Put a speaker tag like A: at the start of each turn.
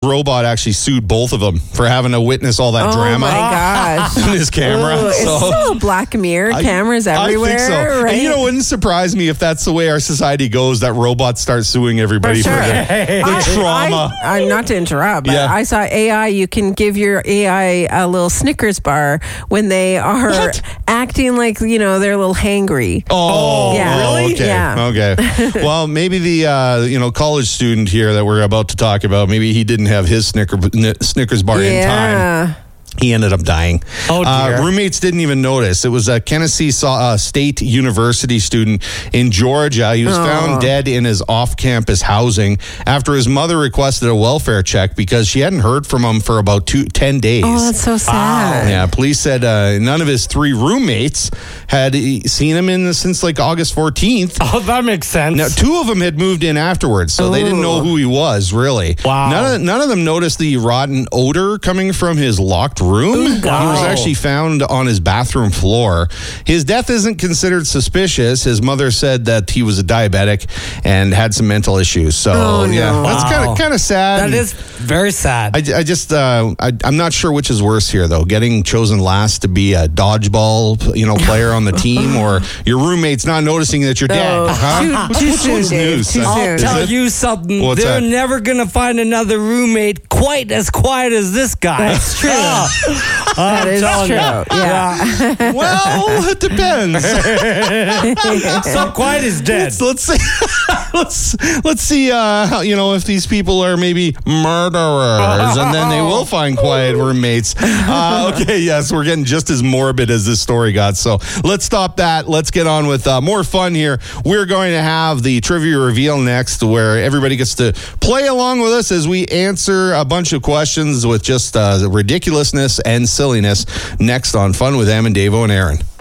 A: robot actually sued both of them for having to witness all that drama.
B: Oh, my gosh.
A: in his camera.
B: Ooh, it's so Black Mirror. Cameras everywhere.
A: I think so.
B: Right?
A: And it wouldn't surprise me if that's the way our society goes, that robots start suing everybody for the trauma.
B: I'm not to interrupt, but I saw AI. You can give your AI a little Snickers bar when they are acting like, they're a little hangry.
A: Oh,
B: yeah.
A: Really? Okay.
B: Yeah.
A: Okay. Well, maybe the college student here that we're about to talk about, maybe he didn't have his Snickers bar in time. He ended up dying.
C: Oh, dear.
A: Roommates didn't even notice. It was a Tennessee State University student in Georgia. He was found dead in his off-campus housing after his mother requested a welfare check because she hadn't heard from him for about 10 days.
B: Oh, that's so sad.
A: Yeah, police said none of his 3 roommates had seen him since like August 14th.
C: Oh, that makes sense.
A: Now, 2 of them had moved in afterwards, so they didn't know who he was, really.
C: Wow.
A: None of them noticed the rotten odor coming from his locked room. He was actually found on his bathroom floor. His death isn't considered suspicious. His mother said that he was a diabetic and had some mental issues. So, that's kind of sad.
C: That is very sad.
A: I'm not sure which is worse here, though. Getting chosen last to be a dodgeball, player on the team, or your roommates not noticing that you're dead.
B: Too soon, Dave. Too
C: I'll
B: soon.
C: tell you something.
A: What's
C: They're
A: that?
C: never going to find another roommate quite as quiet as this guy.
B: That's true. That is true. Yeah.
A: Well, it depends.
C: So quiet is dead.
A: Let's see. let's see. If these people are maybe murderers, and then they will find quiet roommates. Okay, yes, we're getting just as morbid as this story got. So let's stop that. Let's get on with more fun here. We're going to have the trivia reveal next, where everybody gets to play along with us as we answer a bunch of questions with just ridiculousness and silliness. Next on Fun with Em and Davo and Aaron.